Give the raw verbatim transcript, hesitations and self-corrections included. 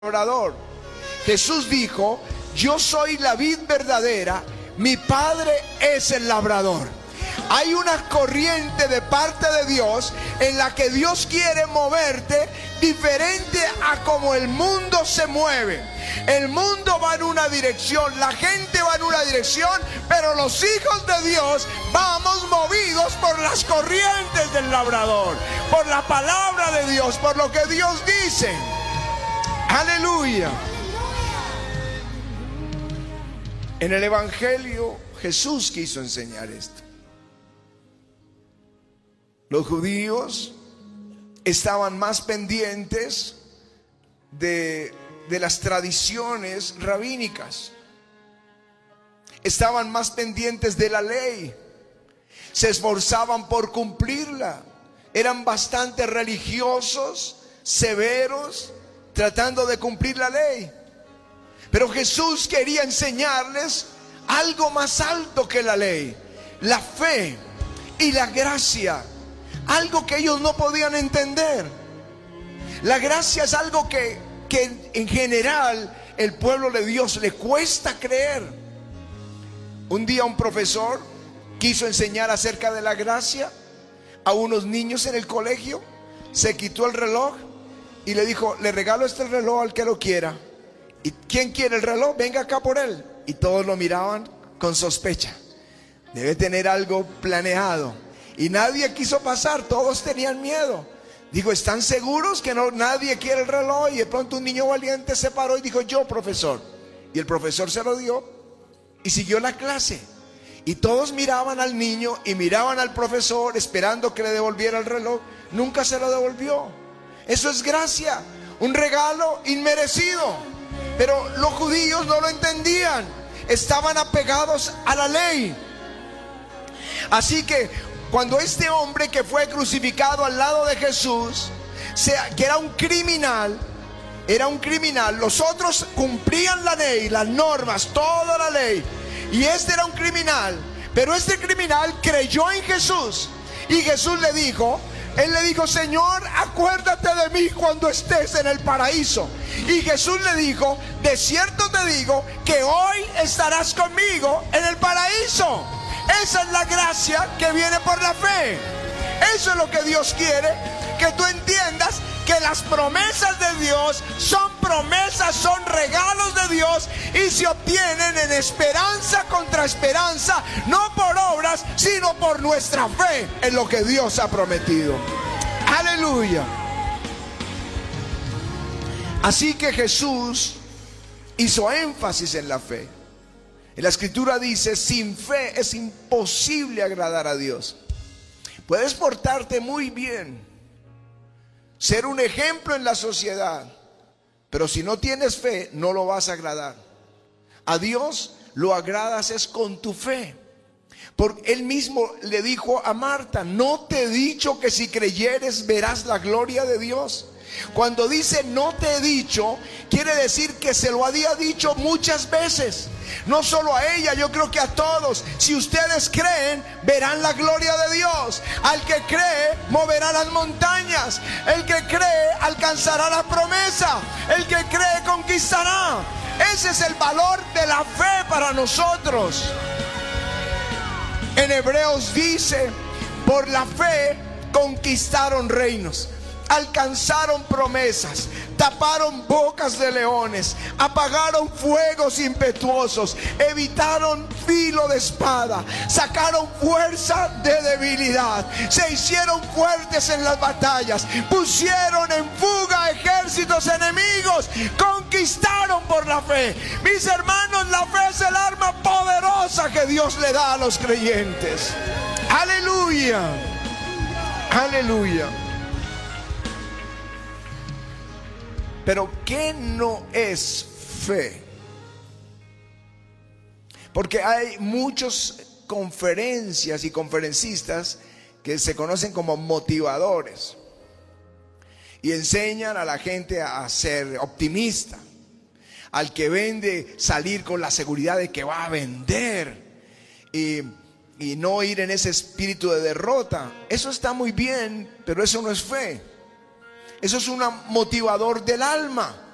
labrador. Jesús dijo: yo soy la vid verdadera, mi Padre es el labrador. Hay una corriente de parte de Dios en la que Dios quiere moverte diferente a como el mundo se mueve. El mundo va en una dirección, la gente va en una dirección, pero los hijos de Dios vamos movidos por las corrientes del labrador, por la palabra de Dios, por lo que Dios dice. Aleluya. En el Evangelio Jesús quiso enseñar esto. Los judíos estaban más pendientes de, de las tradiciones rabínicas. Estaban más pendientes de la ley. Se esforzaban por cumplirla. Eran bastante religiosos, severos, tratando de cumplir la ley. Pero Jesús quería enseñarles algo más alto que la ley: la fe y la gracia. Algo que ellos no podían entender. La gracia es algo que, que en general el pueblo de Dios le cuesta creer. Un día un profesor quiso enseñar acerca de la gracia a unos niños en el colegio. Se quitó el reloj y le dijo: le regalo este reloj al que lo quiera. ¿Y quién quiere el reloj? Venga acá por él. Y todos lo miraban con sospecha. Debe tener algo planeado. Y nadie quiso pasar, todos tenían miedo. Digo: ¿están seguros que no, nadie quiere el reloj? Y de pronto un niño valiente se paró y dijo: yo, profesor. Y el profesor se lo dio y siguió la clase. Y todos miraban al niño y miraban al profesor esperando que le devolviera el reloj. Nunca se lo devolvió. Eso es gracia, un regalo inmerecido. Pero los judíos no lo entendían. Estaban apegados a la ley. Así que cuando este hombre que fue crucificado al lado de Jesús, que era un criminal, era un criminal, los otros cumplían la ley, las normas, toda la ley, y este era un criminal, pero este criminal creyó en Jesús. Y Jesús le dijo, él le dijo: Señor, acuérdate de mí cuando estés en el paraíso. Y Jesús le dijo: de cierto te digo que hoy estarás conmigo en el paraíso. Esa es la gracia que viene por la fe. Eso es lo que Dios quiere, que tú entiendas que las promesas de Dios son promesas, son regalos de Dios, y se obtienen en esperanza contra esperanza, no por obras, sino por nuestra fe en lo que Dios ha prometido. Aleluya. Así que Jesús hizo énfasis en la fe. La escritura dice: sin fe es imposible agradar a Dios. Puedes portarte muy bien, ser un ejemplo en la sociedad, pero si no tienes fe, no lo vas a agradar. A Dios lo agradas es con tu fe. Porque Él mismo le dijo a Marta: ¿no te he dicho que si creyeres verás la gloria de Dios? Cuando dice no te he dicho, quiere decir que se lo había dicho muchas veces. No solo a ella, yo creo que a todos. Si ustedes creen, verán la gloria de Dios. Al que cree, moverá las montañas. El que cree, alcanzará la promesa. El que cree, conquistará. Ese es el valor de la fe para nosotros. En Hebreos dice: por la fe conquistaron reinos, alcanzaron promesas, taparon bocas de leones, apagaron fuegos impetuosos, evitaron filo de espada, sacaron fuerza de debilidad, se hicieron fuertes en las batallas, pusieron en fuga ejércitos enemigos, conquistaron por la fe. Mis hermanos, la fe es el arma poderosa que Dios le da a los creyentes. Aleluya. Aleluya. Pero ¿qué no es fe? Porque hay muchas conferencias y conferencistas que se conocen como motivadores y enseñan a la gente a ser optimista, al que vende salir con la seguridad de que va a vender y, y no ir en ese espíritu de derrota. Eso está muy bien, pero eso no es fe. Eso es un motivador del alma.